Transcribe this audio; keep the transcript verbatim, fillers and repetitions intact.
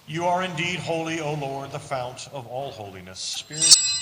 You are indeed holy, O Lord, the fount of all holiness. Spirit.